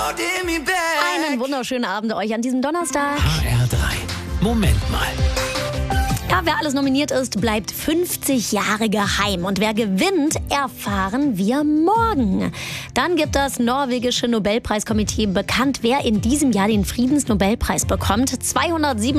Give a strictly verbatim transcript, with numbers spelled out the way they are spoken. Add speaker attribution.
Speaker 1: Einen wunderschönen Abend euch an diesem Donnerstag.
Speaker 2: H R drei. Moment mal.
Speaker 1: Ja, wer alles nominiert ist, bleibt fünfzig Jahre geheim. Und wer gewinnt, erfahren wir morgen. Dann gibt das norwegische Nobelpreiskomitee bekannt, wer in diesem Jahr den Friedensnobelpreis bekommt. zweihundertsieben